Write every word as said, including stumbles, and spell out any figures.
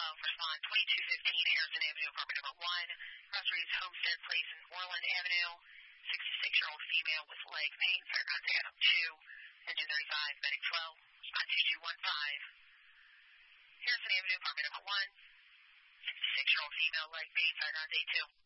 twelve, respond twenty-two fifteen Harrison Avenue, apartment number one, Crossroads Homestead Place in Orland Avenue, sixty-six-year-old female with leg pain, fire contact on two, engine thirty-five, medic twelve, respond two two one five, Harrison Avenue, apartment number one, sixty-six-year-old female leg pain, fire contact two.